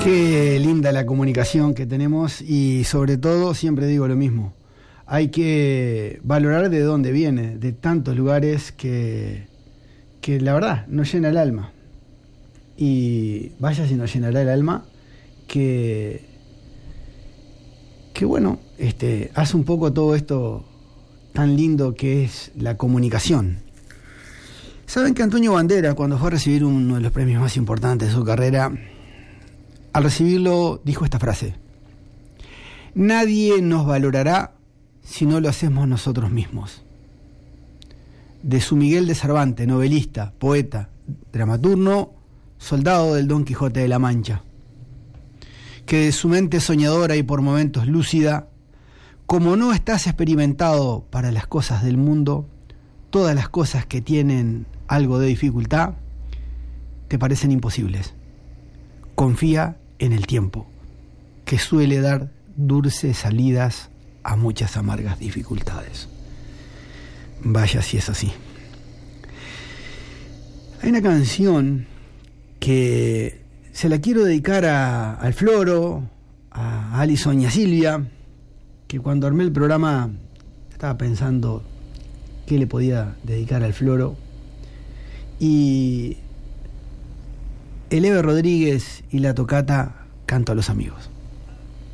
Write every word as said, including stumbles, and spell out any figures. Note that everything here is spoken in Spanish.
Qué linda la comunicación que tenemos y sobre todo siempre digo lo mismo, hay que valorar de dónde viene, de tantos lugares que, que la verdad nos llena el alma. Y vaya si nos llenará el alma que, que bueno, este, hace un poco todo esto tan lindo que es la comunicación. Saben que Antonio Banderas, cuando fue a recibir uno de los premios más importantes de su carrera, al recibirlo dijo esta frase: nadie nos valorará si no lo hacemos nosotros mismos. De su Miguel de Cervantes, novelista, poeta, dramaturgo, soldado del Don Quijote de la Mancha, que de su mente soñadora y por momentos lúcida, como no estás experimentado para las cosas del mundo, todas las cosas que tienen algo de dificultad te parecen imposibles. Confía en el tiempo, que suele dar dulces salidas a muchas amargas dificultades. Vaya si es así. Hay una canción que se la quiero dedicar a, al Floro, a Alison y a Silvia, que cuando armé el programa estaba pensando qué le podía dedicar al Floro, y el Eve Rodríguez y la tocata Canto a los amigos.